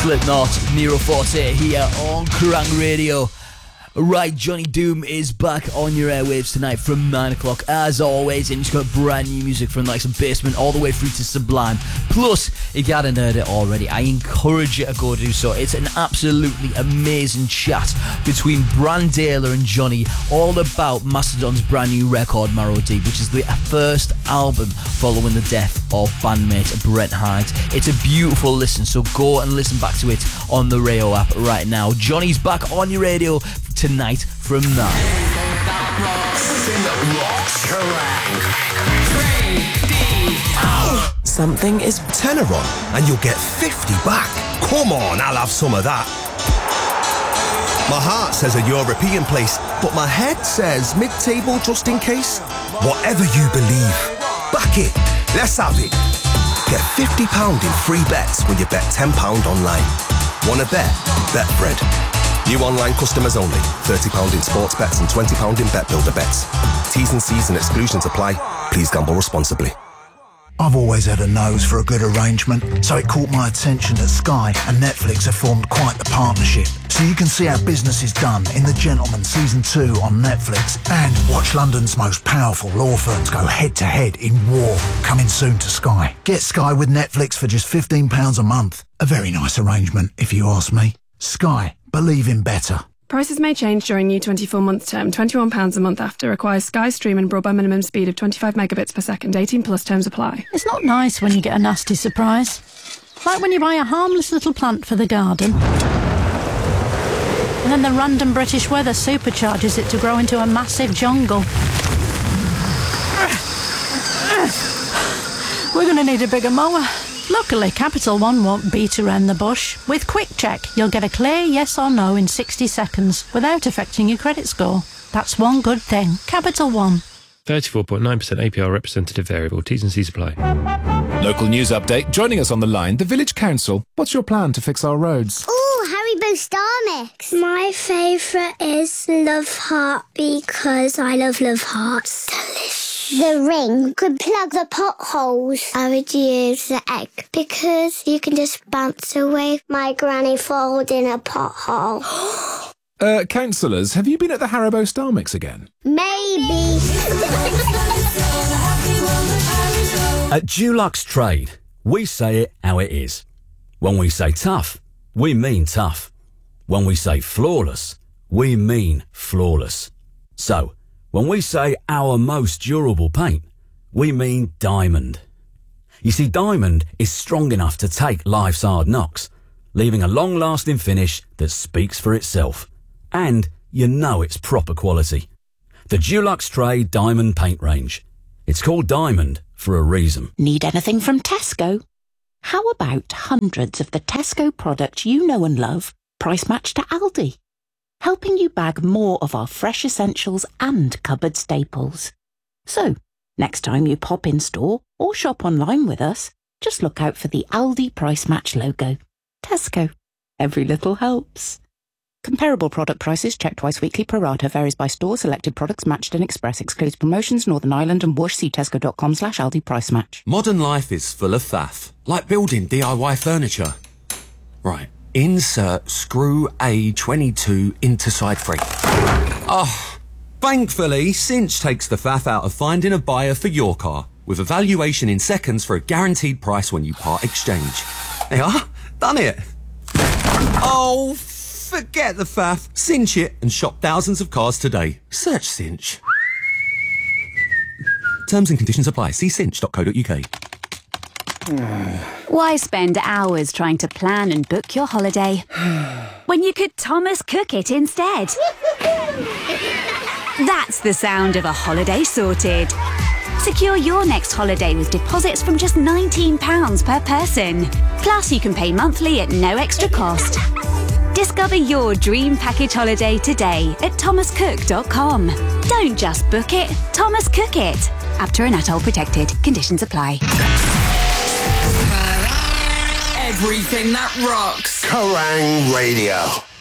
Slipknot, Nero Forte here on Kerrang Radio. Right, Johnny Doom is back on your airwaves tonight from 9 o'clock as always, and he's got brand new music from like some Basement all the way through to Sublime. Plus, if you hadn't heard it already, I encourage you to go do so. It's an absolutely amazing chat between Brandela and Johnny, all about Mastodon's brand new record, Marrow Deep, which is the first album following the death of bandmate Brent Hyde. It's a beautiful listen, so go and listen back to it on the Rayo app right now. Johnny's back on your radio tonight from 9. Something is tenner on and you'll get 50 back. Come on, I'll have some of that. My heart says a European place, but my head says mid-table just in case. Whatever you believe, back it, let's have it. Get £50 in free bets when you bet £10 online. Wanna bet? Betfred. New online customers only. £30 in sports bets and £20 in Bet Builder bets. T's and C's and exclusions apply. Please gamble responsibly. I've always had a nose for a good arrangement, so it caught my attention that Sky and Netflix have formed quite the partnership. So you can see how business is done in The Gentleman Season 2 on Netflix, and watch London's most powerful law firms go head-to-head in war, coming soon to Sky. Get Sky with Netflix for just £15 a month. A very nice arrangement, if you ask me. Sky. Believe in better. Prices may change during new 24-month term. £21 a month after. Requires Sky Stream and broadband minimum speed of 25 megabits per second. 18 plus terms apply. It's not nice when you get a nasty surprise. Like when you buy a harmless little plant for the garden, and then the random British weather supercharges it to grow into a massive jungle. We're going to need a bigger mower. Luckily, Capital One won't beat around the bush. With Quick Check, you'll get a clear yes or no in 60 seconds without affecting your credit score. That's one good thing. Capital One. 34.9% APR representative variable. T's and C's apply. Local news update. Joining us on the line, the Village Council. What's your plan to fix our roads? Oh, Haribo Star Mix. My favourite is Love Heart because I love Hearts. Delicious. The ring could plug the potholes. I would use the egg because you can just bounce away my granny falling in a pothole. Councillors, have you been at the Haribo Star Mix again? Maybe. At Dulux Trade, we say it how it is. When we say tough, we mean tough. When we say flawless, we mean flawless. So, when we say our most durable paint, we mean Diamond. You see, Diamond is strong enough to take life's hard knocks, leaving a long-lasting finish that speaks for itself. And you know it's proper quality. The Dulux Trade Diamond paint range. It's called Diamond for a reason. Need anything from Tesco? How about hundreds of the Tesco products you know and love, price matched to Aldi? Helping you bag more of our fresh essentials and cupboard staples. So, next time you pop in store or shop online with us, just look out for the Aldi Price Match logo. Tesco. Every little helps. Comparable product prices checked twice weekly. Pro rata varies by store. Selected products matched in Express. Excludes promotions. Northern Ireland and Whoosh. See tesco.com/Aldi Price Match. Modern life is full of faff. Like building DIY furniture. Right. Insert screw A22 into side 3. Oh, thankfully, Cinch takes the faff out of finding a buyer for your car, with evaluation in seconds for a guaranteed price when you part exchange. They are done it. Oh, forget the faff. Cinch it and shop thousands of cars today. Search Cinch. Terms and conditions apply. See cinch.co.uk. Why spend hours trying to plan and book your holiday when you could Thomas Cook it instead? That's the sound of a holiday sorted. Secure your next holiday with deposits from just £19 per person. Plus, you can pay monthly at no extra cost. Discover your dream package holiday today at thomascook.com. Don't just book it, Thomas Cook it. APTA and ATOL protected. Conditions apply. Everything that rocks. Kerrang Radio.